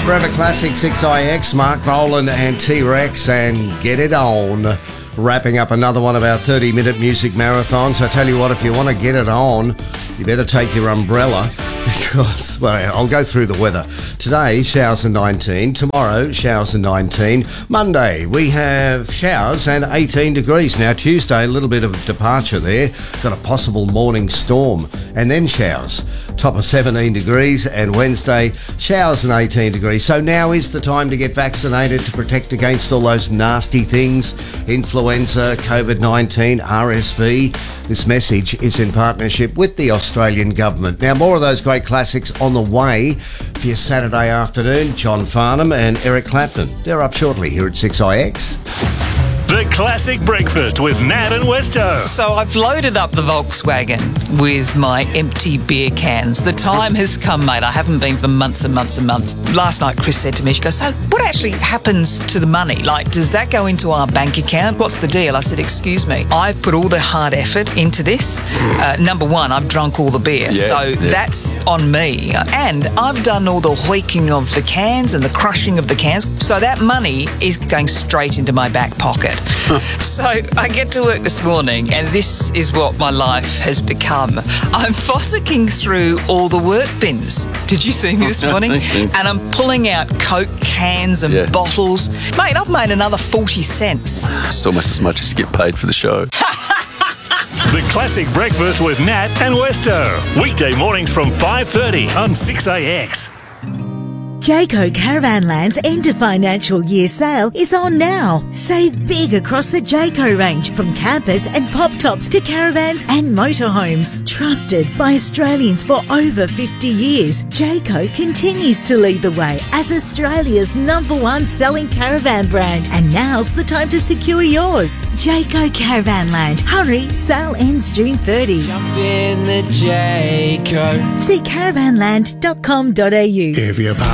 Forever Classic 6IX, Mark Bolan and T-Rex, and Get It On. Wrapping up another one of our 30-minute music marathons. I tell you what, if you want to get it on, you better take your umbrella because, well, I'll go through the weather. Today, showers and 19. Tomorrow, showers and 19. Monday, we have showers and 18 degrees. Now, Tuesday, a little bit of departure there. Got a possible morning storm and then showers. Top of 17 degrees, and Wednesday, showers and 18 degrees. So now is the time to get vaccinated to protect against all those nasty things. Influenza, COVID-19, RSV. This message is in partnership with the Australian government. Now, more of those great classics on the way for your Saturday afternoon. John Farnham and Eric Clapton. They're up shortly here at 6IX. The Classic Breakfast with Nat and Westo. So I've loaded up the Volkswagen with my empty beer cans. The time has come, mate. I haven't been for months and months and months. Last night, Chris said to me, she goes, so what actually happens to the money? Like, does that go into our bank account? What's the deal? I said, excuse me, I've put all the hard effort into this. Number one, I've drunk all the beer. That's on me. And I've done all the hoiking of the cans and the crushing of the cans. So that money is going straight into my back pocket. So I get to work this morning and this is what my life has become. I'm fossicking through all the work bins. Did you see me this morning? And I'm pulling out Coke cans and bottles. Mate, I've made another 40 cents. It's almost as much as you get paid for the show. The Classic Breakfast with Nat and Westo. Weekday mornings from 5:30 on 6AX. Jayco Caravanland's end of financial year sale is on now. Save big across the Jayco range, from campers and pop tops to caravans and motorhomes. Trusted by Australians for over 50 years, Jayco continues to lead the way as Australia's #1 selling caravan brand. And now's the time to secure yours. Jayco Caravanland. Hurry, sale ends June 30. Jump in the Jayco. See caravanland.com.au. If you